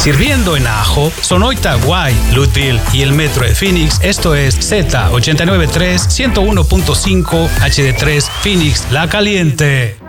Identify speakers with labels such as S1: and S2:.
S1: Sirviendo en Ajo, Sonoita, Guay, Lutville y el Metro de Phoenix. Esto es Z893 101.5 HD3 Phoenix La Caliente.